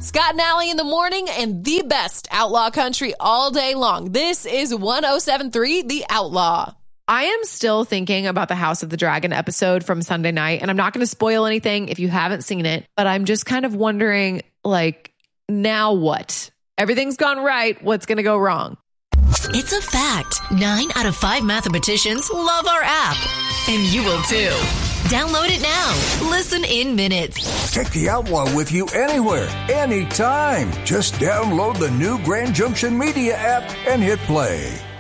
Scott and Allie in the morning and the best outlaw country all day long. This is 107.3 The Outlaw. I am still thinking about the House of the Dragon episode from Sunday night, and I'm not going to spoil anything if you haven't seen it, but I'm just kind of wondering, like, now what? Everything's gone right. What's going to go wrong? It's a fact. 9 out of 5 mathematicians love our app. And you will too. Download it now. Listen in minutes. Take the Outlaw with you anywhere, anytime. Just download the new Grand Junction Media app and hit play.